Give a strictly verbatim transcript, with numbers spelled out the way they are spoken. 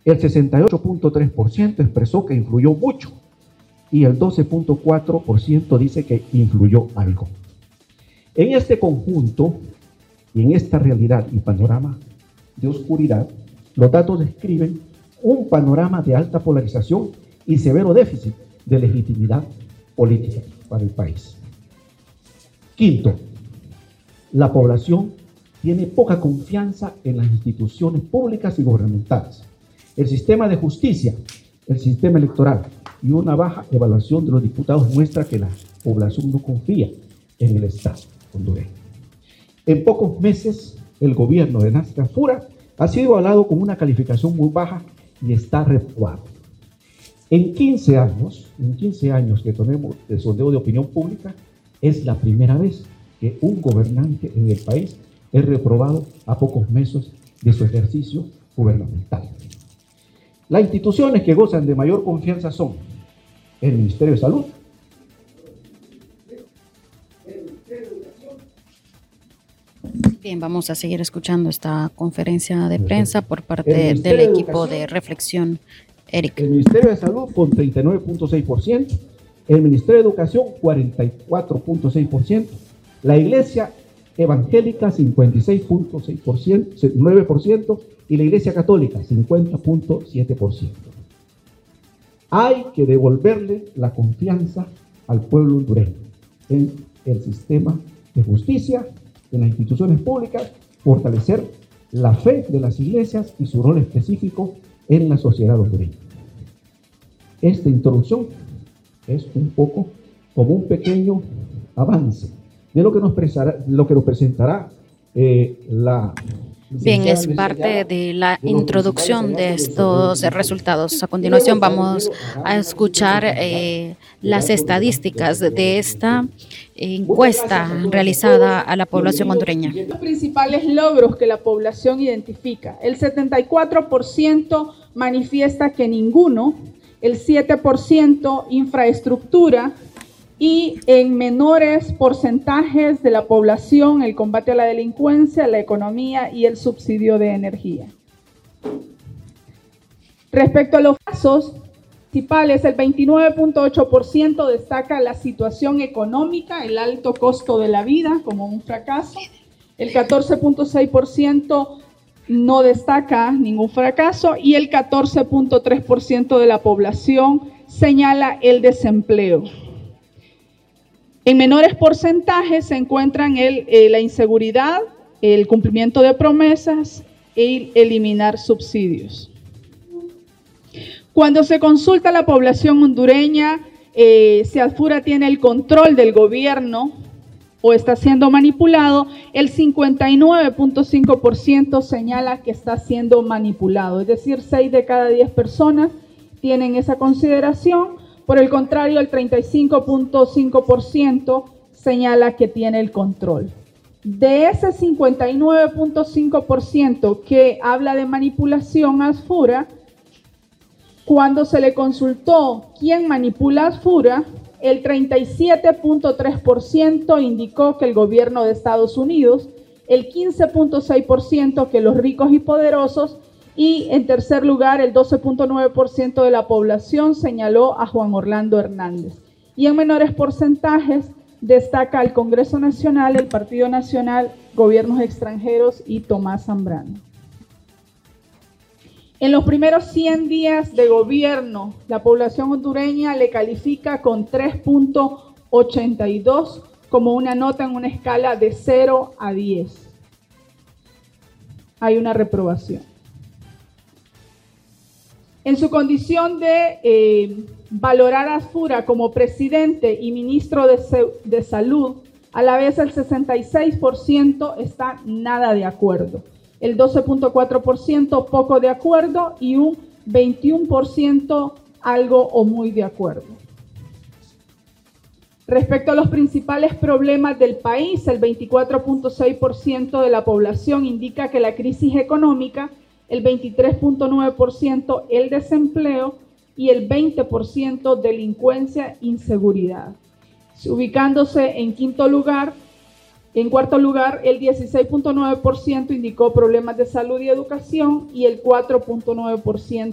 El sesenta y ocho punto tres por ciento expresó que influyó mucho y el doce punto cuatro por ciento dice que influyó algo. En este conjunto y en esta realidad y panorama de oscuridad, los datos describen un panorama de alta polarización y severo déficit de legitimidad política para el país. Quinto, la población tiene poca confianza en las instituciones públicas y gubernamentales, el sistema de justicia, el sistema electoral y una baja evaluación de los diputados muestra que la población no confía en el Estado hondureño. En pocos meses, el gobierno de Nasca Fura ha sido evaluado con una calificación muy baja y está reprobado. En quince años, en quince años que tenemos el sondeo de opinión pública, es la primera vez que un gobernante en el país es reprobado a pocos meses de su ejercicio gubernamental. Las instituciones que gozan de mayor confianza son el Ministerio de Salud, Bien, vamos a seguir escuchando esta conferencia de prensa por parte del equipo de reflexión. Eric. El Ministerio de Salud con treinta y nueve punto seis por ciento, el Ministerio de Educación cuarenta y cuatro punto seis por ciento, la Iglesia Evangélica cincuenta y seis punto seis por ciento, nueve por ciento y la Iglesia Católica cincuenta punto siete por ciento. Hay que devolverle la confianza al pueblo hondureño en el sistema de justicia, en las instituciones públicas, fortalecer la fe de las iglesias y su rol específico en la sociedad hondureña. Esta introducción es un poco como un pequeño avance de lo que nos, presará, lo que nos presentará eh, la... Bien, es parte de la introducción de estos resultados. A continuación vamos a escuchar eh, las estadísticas de esta encuesta realizada a la población hondureña. Los principales logros que la población identifica. El setenta y cuatro por ciento manifiesta que ninguno, el siete por ciento infraestructura, y en menores porcentajes de la población el combate a la delincuencia, la economía y el subsidio de energía. Respecto a los casos principales, el veintinueve punto ocho por ciento destaca la situación económica, el alto costo de la vida como un fracaso, el catorce punto seis por ciento no destaca ningún fracaso y el catorce punto tres por ciento de la población señala el desempleo. En menores porcentajes se encuentran el, eh, la inseguridad, el cumplimiento de promesas e eliminar subsidios. Cuando se consulta a la población hondureña, eh, si Asfura tiene el control del gobierno o está siendo manipulado, el cincuenta y nueve punto cinco por ciento señala que está siendo manipulado, es decir, seis de cada diez personas tienen esa consideración. Por el contrario, el treinta y cinco punto cinco por ciento señala que tiene el control. De ese cincuenta y nueve punto cinco por ciento que habla de manipulación a Asfura, cuando se le consultó quién manipula a Asfura, el treinta y siete punto tres por ciento indicó que el gobierno de Estados Unidos, el quince punto seis por ciento que los ricos y poderosos, y en tercer lugar, el doce punto nueve por ciento de la población señaló a Juan Orlando Hernández. Y en menores porcentajes destaca el Congreso Nacional, el Partido Nacional, gobiernos extranjeros y Tomás Zambrano. En los primeros cien días de gobierno, la población hondureña le califica con tres punto ochenta y dos como una nota en una escala de cero a diez. Hay una reprobación. En su condición de eh, valorar a Asfura como presidente y ministro de, de Salud, a la vez el sesenta y seis por ciento está nada de acuerdo, el doce punto cuatro por ciento poco de acuerdo y un veintiuno por ciento algo o muy de acuerdo. Respecto a los principales problemas del país, el veinticuatro punto seis por ciento de la población indica que la crisis económica, el veintitrés punto nueve por ciento el desempleo y el veinte por ciento delincuencia e inseguridad. Ubicándose en quinto lugar, en cuarto lugar, el dieciséis punto nueve por ciento indicó problemas de salud y educación y el cuatro punto nueve por ciento